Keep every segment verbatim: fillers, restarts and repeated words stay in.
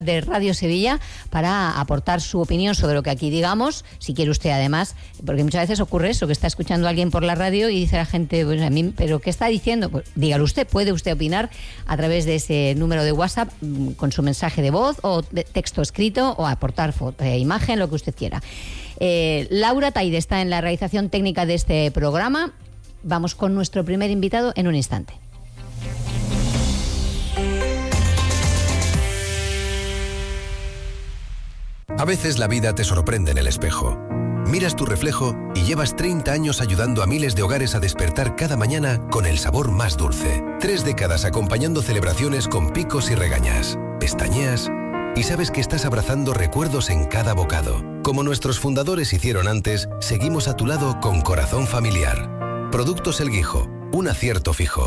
de Radio Sevilla para aportar su opinión sobre lo que aquí digamos, si quiere usted además, porque muchas veces ocurre eso, que está escuchando a alguien por la radio y dice la gente, pues a mí, ¿pero qué está diciendo? Pues dígalo usted, puede usted opinar a través de ese número de WhatsApp con su mensaje de voz o de texto escrito o aportar foto, eh, imagen, lo que usted quiera. Eh, Laura Taide está en la realización técnica de este programa. Vamos con nuestro primer invitado en un instante. A veces la vida te sorprende en el espejo. Miras tu reflejo y llevas treinta años ayudando a miles de hogares a despertar cada mañana con el sabor más dulce. Tres décadas acompañando celebraciones con picos y regañas. Pestañeas y sabes que estás abrazando recuerdos en cada bocado. Como nuestros fundadores hicieron antes, seguimos a tu lado con corazón familiar. Productos El Guijo, un acierto fijo.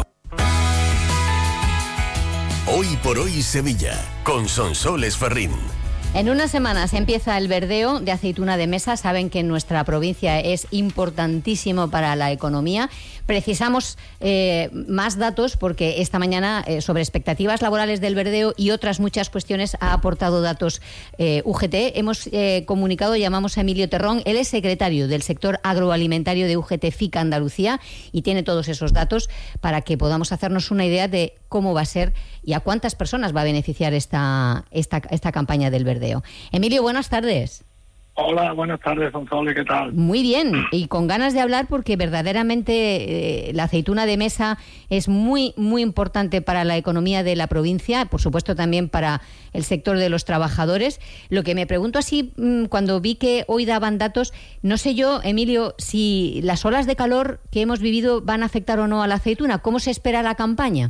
Hoy por hoy Sevilla, con Sonsoles Ferrín. En unas semanas empieza el verdeo de aceituna de mesa. Saben que en nuestra provincia es importantísimo para la economía. Precisamos eh, más datos porque esta mañana eh, sobre expectativas laborales del verdeo y otras muchas cuestiones ha aportado datos eh, U G T. Hemos eh, comunicado, llamamos a Emilio Terrón, él es secretario del sector agroalimentario de U G T FICA Andalucía y tiene todos esos datos para que podamos hacernos una idea de cómo va a ser y a cuántas personas va a beneficiar esta, esta, esta campaña del verdeo. Emilio, buenas tardes. Hola, buenas tardes, Sonsoles, ¿qué tal? Muy bien, y con ganas de hablar porque verdaderamente eh, la aceituna de mesa es muy, muy importante para la economía de la provincia, por supuesto también para el sector de los trabajadores. Lo que me pregunto así, mmm, cuando vi que hoy daban datos, no sé yo, Emilio, si las olas de calor que hemos vivido van a afectar o no a la aceituna. ¿Cómo se espera la campaña?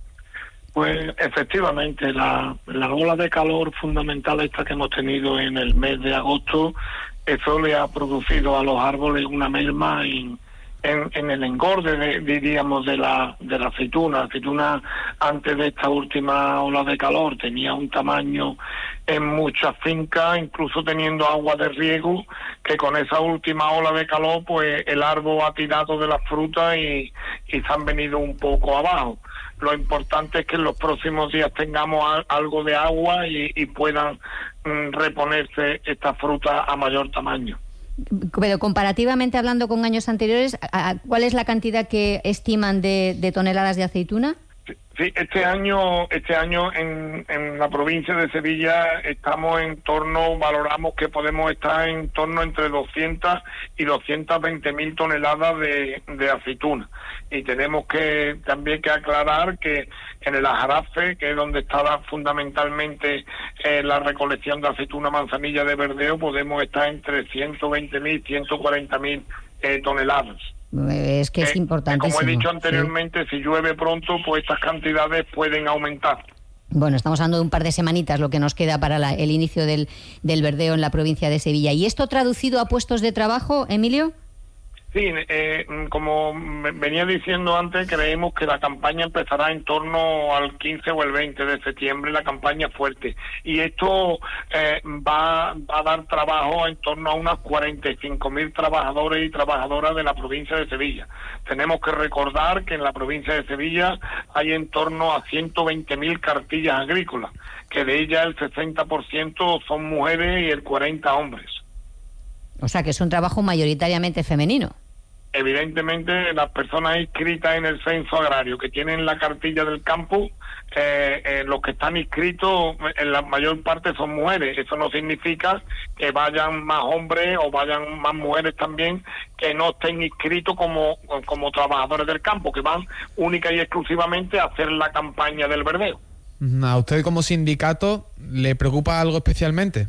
Pues efectivamente, la, la ola de calor fundamental esta que hemos tenido en el mes de agosto, eso le ha producido a los árboles una merma en, en, en el engorde, de, diríamos, de la, de la aceituna. La aceituna, antes de esta última ola de calor, tenía un tamaño en muchas fincas, incluso teniendo agua de riego, que con esa última ola de calor, pues el árbol ha tirado de las frutas y, y se han venido un poco abajo. Lo importante es que en los próximos días tengamos a, algo de agua y, y puedan mm, reponerse estas frutas a mayor tamaño. Pero comparativamente hablando con años anteriores, ¿cuál es la cantidad que estiman de, de toneladas de aceituna? Sí, este año, este año en, en la provincia de Sevilla estamos en torno, valoramos que podemos estar en torno entre doscientas y doscientas veinte mil toneladas de, de aceituna. Y tenemos que también que aclarar que en el Ajarafe, que es donde estaba fundamentalmente eh, la recolección de aceituna manzanilla de verdeo, podemos estar entre ciento veinte mil, ciento cuarenta mil eh, toneladas. Es que es eh, importantísimo. Como he dicho anteriormente, sí. Si llueve pronto, pues estas cantidades pueden aumentar. Bueno, estamos hablando de un par de semanitas lo que nos queda para la, el inicio del, del verdeo en la provincia de Sevilla. ¿Y esto traducido a puestos de trabajo, Emilio? Sí, eh, como venía diciendo antes, creemos que la campaña empezará en torno al quince o el veinte de septiembre, la campaña fuerte. Y esto eh, va, va a dar trabajo en torno a unas cuarenta y cinco mil trabajadores y trabajadoras de la provincia de Sevilla. Tenemos que recordar que en la provincia de Sevilla hay en torno a ciento veinte mil cartillas agrícolas, que de ellas el sesenta por ciento son mujeres y el cuarenta por ciento hombres. O sea que es un trabajo mayoritariamente femenino. Evidentemente, las personas inscritas en el censo agrario que tienen la cartilla del campo, eh, eh, los que están inscritos en la mayor parte son mujeres. Eso no significa que vayan más hombres o vayan más mujeres también que no estén inscritos como, como trabajadores del campo, que van única y exclusivamente a hacer la campaña del verdeo. ¿A usted como sindicato le preocupa algo especialmente?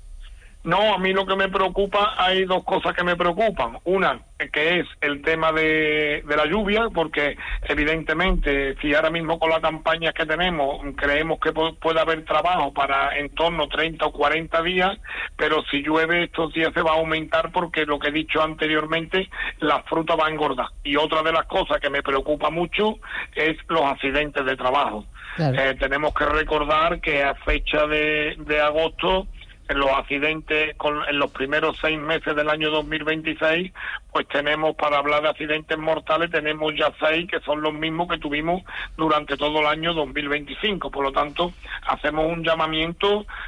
No, a mí lo que me preocupa, hay dos cosas que me preocupan. Una, que es el tema de, de la lluvia, porque evidentemente si ahora mismo con las campañas que tenemos creemos que po- puede haber trabajo para en torno a treinta o cuarenta días, pero si llueve estos días se va a aumentar porque lo que he dicho anteriormente, la fruta va a engordar. Y otra de las cosas que me preocupa mucho es los accidentes de trabajo. Claro. Eh, tenemos que recordar que a fecha de, de agosto en los accidentes con, en los primeros seis meses del año dos mil veintiséis, pues tenemos, para hablar de accidentes mortales, tenemos ya seis que son los mismos que tuvimos durante todo el año dos mil veinticinco. Por lo tanto, hacemos un llamamiento